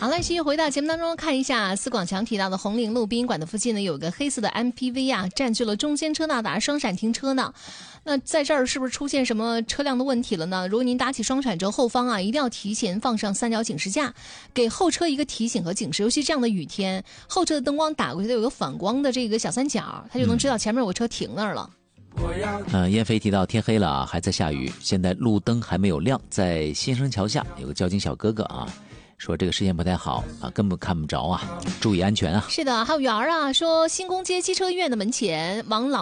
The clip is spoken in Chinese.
好了，继续回到节目当中，看一下司广强提到的红岭路殡仪馆的附近呢，有个黑色的 MPV 啊，占据了中间车道，打双闪停车呢。那在这儿是不是出现什么车辆的问题了呢？如果您打起双闪之后，后方啊一定要提前放上三角警示架，给后车一个提醒和警示。尤其这样的雨天，后车的灯光打过去，它有个反光的这个小三角，它就能知道前面有个车停那儿了。 燕飞提到天黑了啊，还在下雨，现在路灯还没有亮，在新生桥下有个交警小哥哥啊，说这个视线不太好啊，根本看不着啊，注意安全啊。 是的，还有圆儿啊，说新宫街机车医院的门前往老